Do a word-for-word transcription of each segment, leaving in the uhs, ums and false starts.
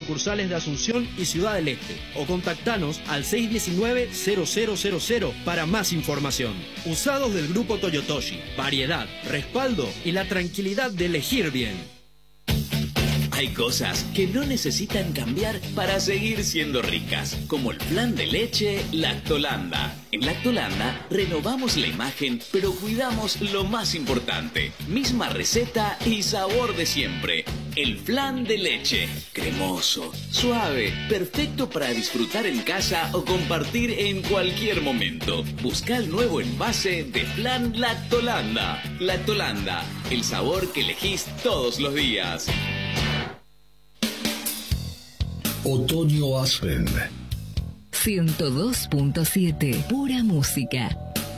sucursales de Asunción y Ciudad del Este o contactanos al seis uno nueve, cero cero cero cero para más información. Usados del Grupo Toyotoshi, variedad, respaldo y la tranquilidad de elegir bien. Hay cosas que no necesitan cambiar para seguir siendo ricas, como el flan de leche Lactolanda. En Lactolanda renovamos la imagen, pero cuidamos lo más importante. Misma receta y sabor de siempre. El flan de leche, cremoso, suave, perfecto para disfrutar en casa o compartir en cualquier momento. Busca el nuevo envase de flan Lactolanda. Lactolanda, el sabor que elegís todos los días. Otoño Aspen ciento dos punto siete, pura música.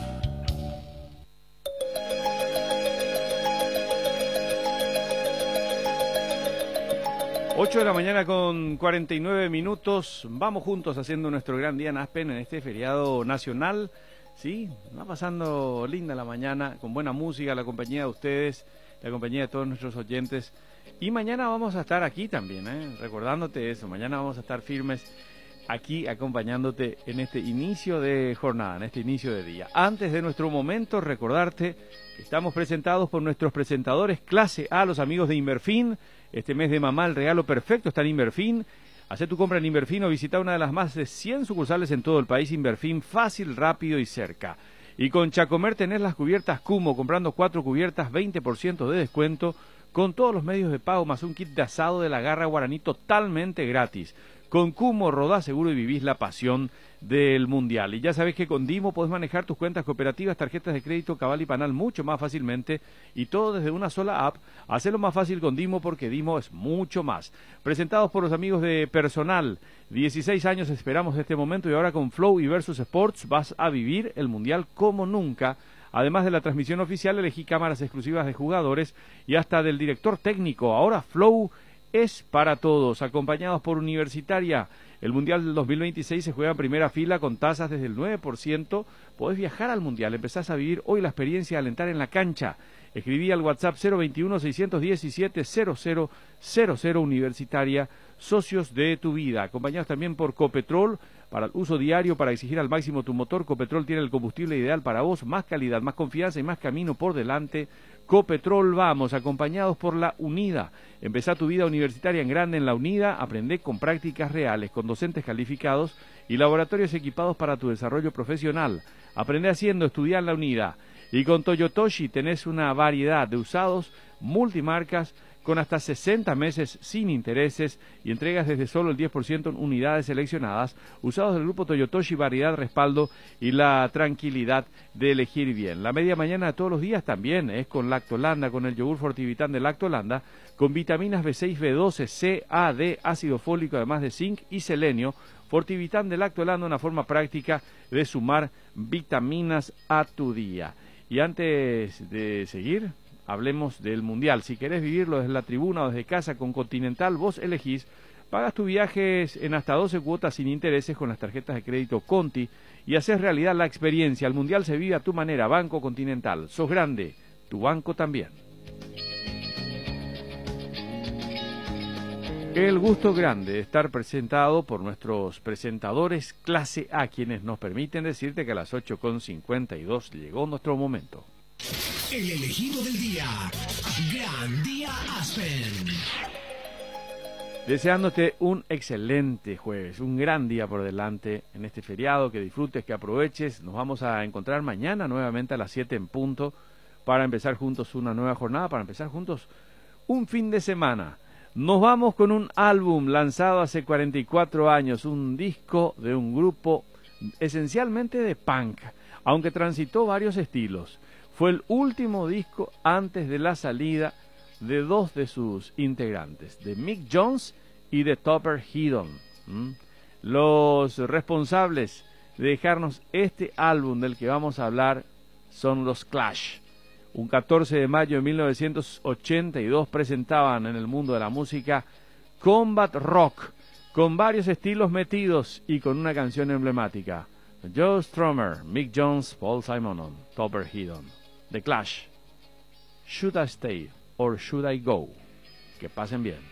ocho de la mañana con cuarenta y nueve minutos. Vamos juntos haciendo nuestro gran día en Aspen en este feriado nacional. Sí, va pasando linda la mañana con buena música, la compañía de ustedes, la compañía de todos nuestros oyentes. Y mañana vamos a estar aquí también, ¿eh? Recordándote eso. Mañana vamos a estar firmes aquí acompañándote en este inicio de jornada, en este inicio de día. Antes de nuestro momento, recordarte que estamos presentados por nuestros presentadores Clase A, los amigos de Inverfin. Este mes de mamá, el regalo perfecto está en Inverfin. Hacé tu compra en Inverfin o visita una de las más de cien sucursales en todo el país. Inverfin, fácil, rápido y cerca. Y con Chacomer tenés las cubiertas Cumo, comprando cuatro cubiertas, veinte por ciento de descuento, con todos los medios de pago, más un kit de asado de la Garra Guaraní totalmente gratis. Con Cumo rodás seguro y vivís la pasión del Mundial. Y ya sabés que con Dimo podés manejar tus cuentas cooperativas, tarjetas de crédito, Cabal y Panal mucho más fácilmente, y todo desde una sola app. Hacelo más fácil con Dimo, porque Dimo es mucho más. Presentados por los amigos de Personal. dieciséis años esperamos este momento, y ahora con Flow y Versus Sports vas a vivir el Mundial como nunca. Además de la transmisión oficial, elegí cámaras exclusivas de jugadores y hasta del director técnico. Ahora Flow es para todos, acompañados por Universitaria. El Mundial del dos mil veintiséis se juega en primera fila con tasas desde el nueve por ciento. Podés viajar al Mundial, empezás a vivir hoy la experiencia de alentar en la cancha. Escribí al WhatsApp cero veintiuno, seiscientos diecisiete, cero cero cero cero Universitaria, socios de tu vida. Acompañados también por Copetrol, para el uso diario, para exigir al máximo tu motor. Copetrol tiene el combustible ideal para vos, más calidad, más confianza y más camino por delante. Copetrol, vamos, acompañados por La Unida. Empezá tu vida universitaria en grande en La Unida, aprendé con prácticas reales, con docentes calificados y laboratorios equipados para tu desarrollo profesional. Aprende haciendo, estudiá en La Unida. Y con Toyotoshi tenés una variedad de usados multimarcas con hasta sesenta meses sin intereses y entregas desde solo el diez por ciento en unidades seleccionadas, usados del grupo Toyotoshi, variedad, respaldo y la tranquilidad de elegir bien. La media mañana de todos los días también es con Lactolanda, con el yogur Fortivitán de Lactolanda, con vitaminas B seis, B doce, C, A, D, ácido fólico, además de zinc y selenio. Fortivitán de Lactolanda, una forma práctica de sumar vitaminas a tu día. Y antes de seguir, hablemos del Mundial. Si querés vivirlo desde la tribuna o desde casa con Continental, vos elegís. Pagas tus viajes en hasta doce cuotas sin intereses con las tarjetas de crédito Conti y haces realidad la experiencia. El Mundial se vive a tu manera. Banco Continental. Sos grande, tu banco también. El gusto grande de estar presentado por nuestros presentadores Clase A, quienes nos permiten decirte que a las ocho con cincuenta y dos llegó nuestro momento. El elegido del día. Gran Día Aspen. Deseándote un excelente jueves, un gran día por delante en este feriado, que disfrutes, que aproveches. Nos vamos a encontrar mañana nuevamente a las siete en punto para empezar juntos una nueva jornada, para empezar juntos un fin de semana. Nos vamos con un álbum lanzado hace cuarenta y cuatro años, un disco de un grupo esencialmente de punk, aunque transitó varios estilos. Fue el último disco antes de la salida de dos de sus integrantes, de Mick Jones y de Topper Headon. ¿Mm? Los responsables de dejarnos este álbum del que vamos a hablar son los Clash. Un catorce de mayo de mil novecientos ochenta y dos presentaban en el mundo de la música Combat Rock, con varios estilos metidos y con una canción emblemática. Joe Strummer, Mick Jones, Paul Simonon, Topper Headon. The Clash. Should I Stay or Should I Go? Que pasen bien.